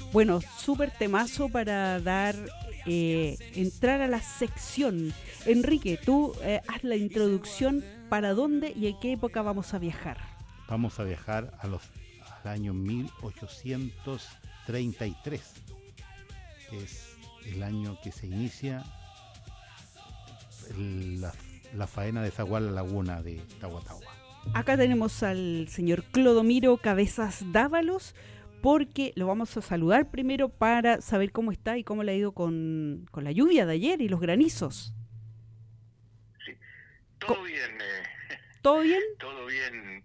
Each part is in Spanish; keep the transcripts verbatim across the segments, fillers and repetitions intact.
Bueno, súper temazo para dar, eh, entrar a la sección. Enrique, tú eh, haz la introducción, para dónde y en qué época vamos a viajar. Vamos a viajar a los, al año mil ochocientos treinta y tres, que es el año que se inicia el, la, la faena de Zaguán la Laguna de Tahuatahua. Acá tenemos al señor Clodomiro Cabezas Dávalos, porque lo vamos a saludar primero para saber cómo está y cómo le ha ido con, con la lluvia de ayer y los granizos. Sí, todo bien. Eh, ¿Todo bien? Todo bien,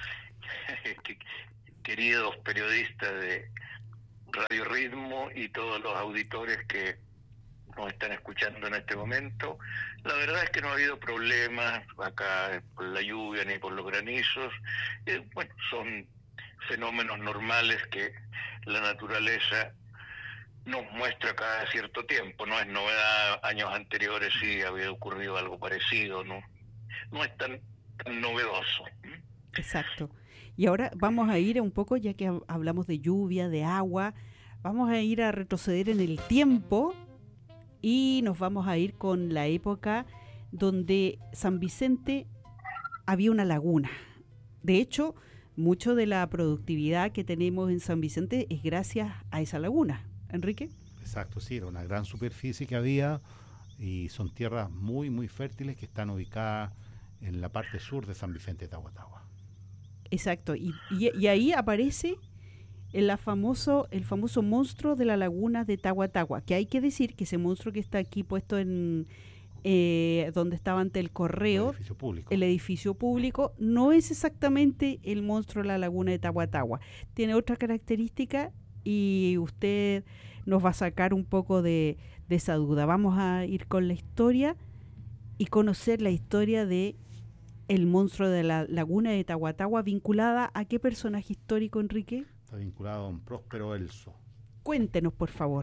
queridos periodistas de Radio Ritmo y todos los auditores que nos están escuchando en este momento. La verdad es que no ha habido problemas acá por la lluvia ni por los granizos. Eh, bueno, son fenómenos normales que la naturaleza nos muestra cada cierto tiempo. No es novedad, años anteriores sí había ocurrido algo parecido, ¿no? No es tan, tan novedoso. Exacto. Y ahora vamos a ir un poco, ya que hablamos de lluvia, de agua, vamos a ir a retroceder en el tiempo y nos vamos a ir con la época donde San Vicente había una laguna. De hecho, mucho de la productividad que tenemos en San Vicente es gracias a esa laguna. ¿Enrique? Exacto, sí, era una gran superficie que había y son tierras muy, muy fértiles que están ubicadas en la parte sur de San Vicente de Tahuatahua. Exacto, y, y, y ahí aparece el famoso, el famoso monstruo de la laguna de Tahuatahua, que hay que decir que ese monstruo que está aquí puesto en eh, donde estaba ante el correo, el edificio público, el edificio público, no es exactamente el monstruo de la laguna de Tahuatahua, tiene otra característica y usted nos va a sacar un poco de, de esa duda. Vamos a ir con la historia y conocer la historia de el monstruo de la laguna de Tahuatahua, vinculada a qué personaje histórico, Enrique. Está vinculado a don Próspero Elso. Cuéntenos, por favor.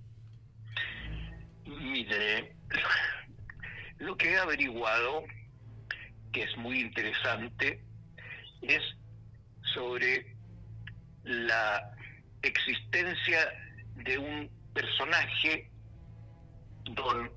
Mire, lo que he averiguado, que es muy interesante, es sobre la existencia de un personaje, don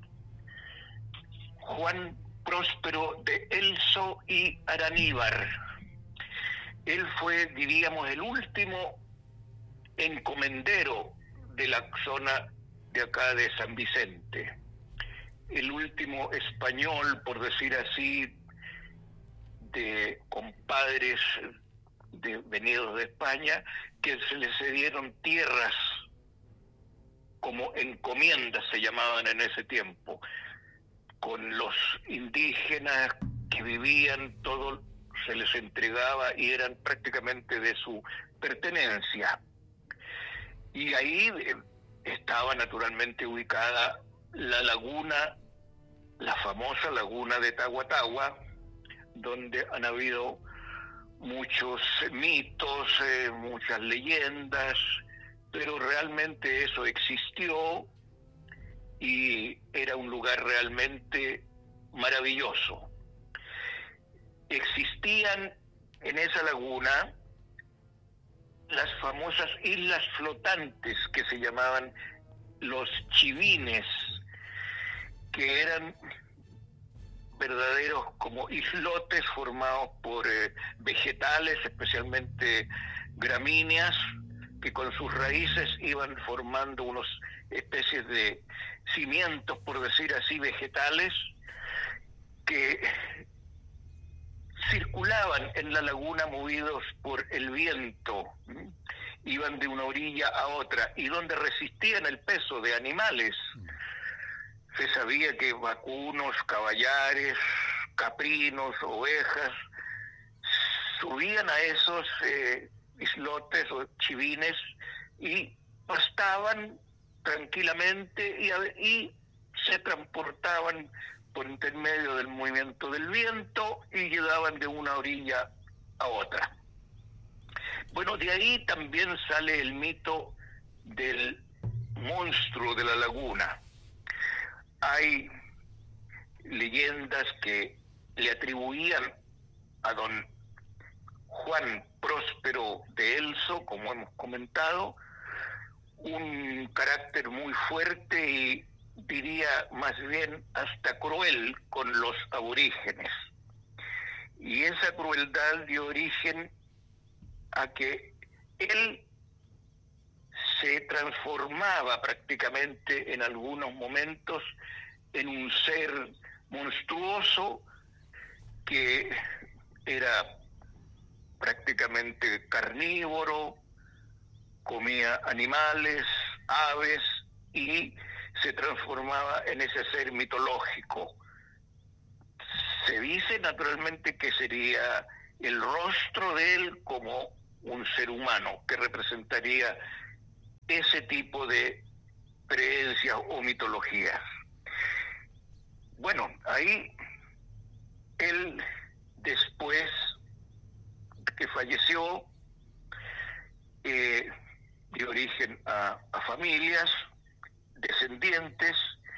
Juan Próspero de Elso y Araníbar. Él fue, diríamos, el último encomendero de la zona de acá de San Vicente, el último español, por decir así, de compadres de, venidos de España, que se les cedieron tierras como encomiendas, se llamaban en ese tiempo, con los indígenas que vivían, todo se les entregaba y eran prácticamente de su pertenencia. Y ahí eh, estaba naturalmente ubicada la laguna, la famosa laguna de Tahuatahua, donde han habido muchos mitos, eh, muchas leyendas, pero realmente eso existió y era un lugar realmente maravilloso. Existían en esa laguna las famosas islas flotantes que se llamaban los chivines, que eran verdaderos como islotes formados por eh, vegetales, especialmente gramíneas, que con sus raíces iban formando unas especies de cimientos, por decir así, vegetales, que circulaban en la laguna movidos por el viento, ¿sí? Iban de una orilla a otra, y donde resistían el peso de animales. Se sabía que vacunos, caballares, caprinos, ovejas, subían a esos eh, islotes o chivines y pastaban tranquilamente y, y se transportaban por intermedio del movimiento del viento y llegaban de una orilla a otra. Bueno, de ahí también sale el mito del monstruo de la laguna. Hay leyendas que le atribuían a don Juan Próspero de Elso, como hemos comentado, un carácter muy fuerte y diría más bien hasta cruel con los aborígenes. Y esa crueldad dio origen a que él se transformaba prácticamente en algunos momentos en un ser monstruoso que era prácticamente carnívoro, comía animales, aves, y se transformaba en ese ser mitológico. Se dice naturalmente que sería el rostro de él como un ser humano, que representaría ese tipo de creencias o mitologías. Bueno, ahí él, después que falleció, eh, dio origen a, a familias, descendientes,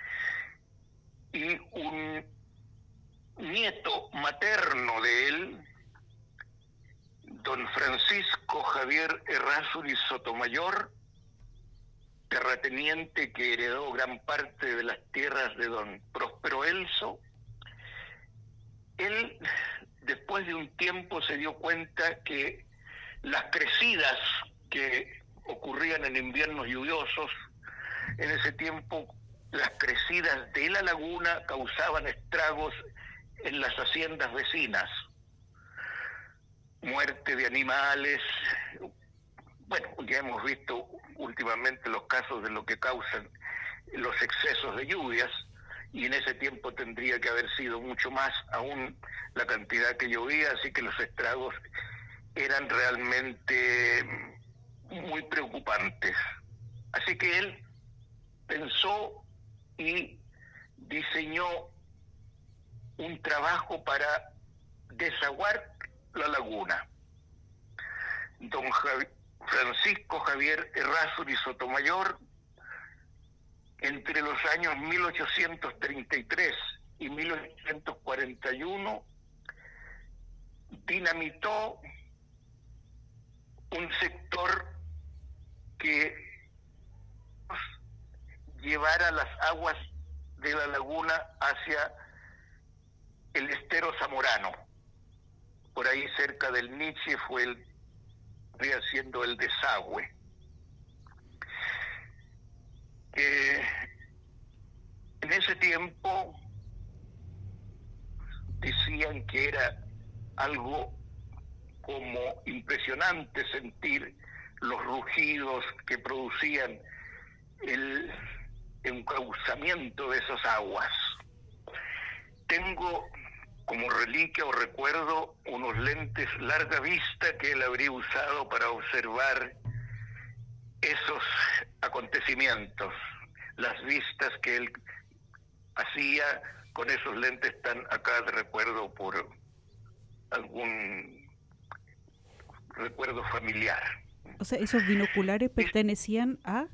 y un nieto materno de él, don Francisco Javier Errázuriz Sotomayor, terrateniente que heredó gran parte de las tierras de don Próspero Elso. Él, después de un tiempo, se dio cuenta que las crecidas que ocurrían en inviernos lluviosos, en ese tiempo las crecidas de la laguna causaban estragos en las haciendas vecinas, muerte de animales. Bueno, ya hemos visto últimamente los casos de lo que causan los excesos de lluvias, y en ese tiempo tendría que haber sido mucho más aún la cantidad que llovía, así que los estragos eran realmente muy preocupantes. Así que él pensó y diseñó un trabajo para desaguar la laguna. Don Javi, Francisco Javier Errázuriz Sotomayor, entre los años mil ochocientos treinta y tres y mil ochocientos cuarenta y uno, dinamitó un sector que llevara las aguas de la laguna hacia el estero zamorano. Por ahí cerca del Nietzsche fue el haciendo el desagüe. Eh, en ese tiempo decían que era algo como impresionante sentir los rugidos que producían el encauzamiento de esas aguas. Tengo como reliquia o recuerdo unos lentes larga vista que él habría usado para observar esos acontecimientos. Las vistas que él hacía con esos lentes están acá de recuerdo por algún recuerdo familiar. O sea, esos binoculares pertenecían a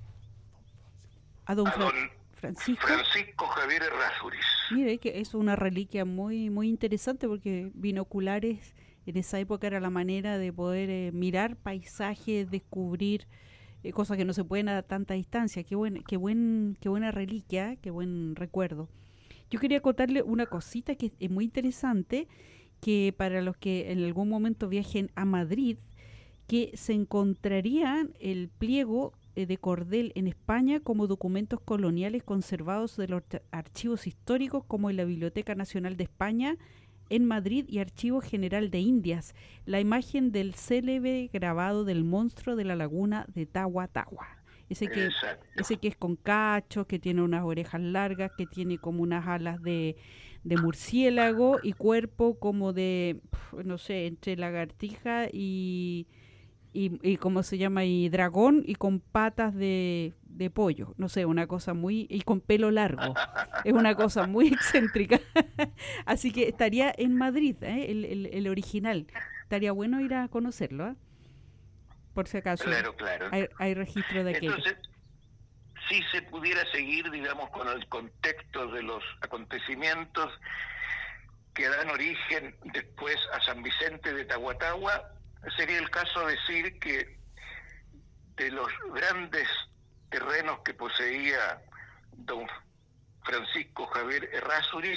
a don, a don Francisco Francisco Javier Errázuriz. Mire que es una reliquia muy muy interesante, porque binoculares en esa época era la manera de poder eh, mirar paisajes, descubrir eh, cosas que no se pueden a tanta distancia. Qué buen, qué buen, qué buena reliquia, qué buen recuerdo. Yo quería contarle una cosita que es muy interesante, que para los que en algún momento viajen a Madrid, que se encontrarían el pliego de cordel en España como documentos coloniales conservados de los archivos históricos, como en la Biblioteca Nacional de España en Madrid y Archivo General de Indias, la imagen del célebre grabado del monstruo de la laguna de Tagua Tagua. Ese que, ese que es con cachos, que tiene unas orejas largas, que tiene como unas alas de, de murciélago y cuerpo como de, no sé, entre lagartija y... Y, y cómo se llama, y dragón, y con patas de, de pollo, no sé, una cosa muy, y con pelo largo, es una cosa muy excéntrica. Así que estaría en Madrid, ¿eh? el, el, el original, estaría bueno ir a conocerlo, ¿eh? Por si acaso. Claro, claro. Hay, hay registro de aquello. Entonces, si se pudiera seguir, digamos, con el contexto de los acontecimientos que dan origen después a San Vicente de Tagua Tagua, sería el caso decir que de los grandes terrenos que poseía don Francisco Javier Errázuriz,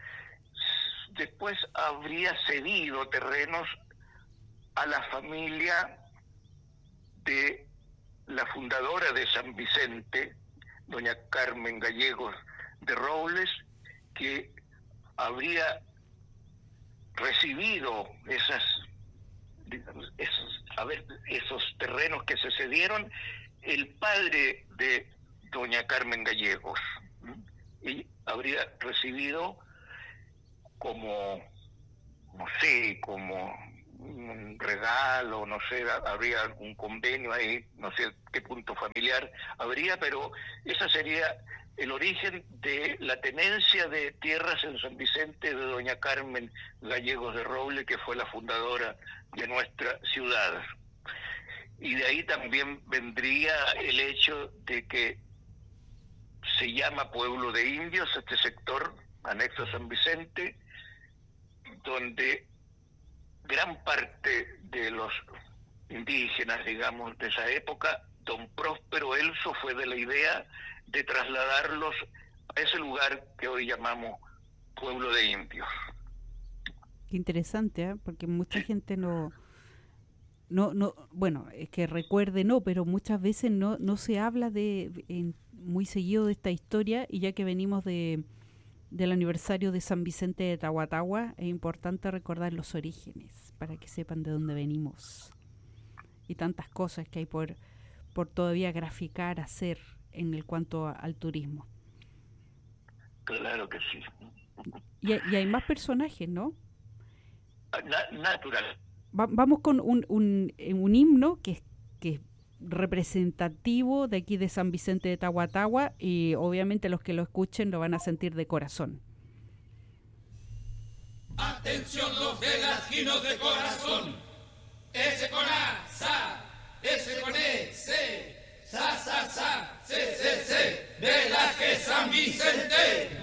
después habría cedido terrenos a la familia de la fundadora de San Vicente, doña Carmen Gallegos de Robles, que habría recibido esas, digamos, esos, a ver, esos terrenos que se cedieron el padre de doña Carmen Gallegos, y habría recibido como, no sé, como un regalo, no sé, habría algún convenio ahí, no sé qué punto familiar habría, pero esa sería el origen de la tenencia de tierras en San Vicente de doña Carmen Gallegos de Roble, que fue la fundadora de nuestra ciudad. Y de ahí también vendría el hecho de que se llama Pueblo de Indios, este sector anexo a San Vicente, donde gran parte de los indígenas, digamos, de esa época, don Próspero Elso fue de la idea de trasladarlos a ese lugar que hoy llamamos Pueblo de Indios. Qué interesante, ¿eh? Porque mucha gente no, no, no, bueno, es que recuerde no, pero muchas veces no, no se habla de en, muy seguido de esta historia, y ya que venimos de del aniversario de San Vicente de Tahuatahua, es importante recordar los orígenes para que sepan de dónde venimos y tantas cosas que hay por por todavía graficar, hacer en el cuanto a, al turismo. Claro que sí. Y, y hay más personajes, ¿no? Na- natural. Va, vamos con un, un, un himno que es, que es representativo de aquí de San Vicente de Tahuatahua, y obviamente los que lo escuchen lo van a sentir de corazón. Atención los velaginos de corazón. Ese con A, sa, ese con E, se, sa, sa, sa, se, se, se, velaje San Vicente.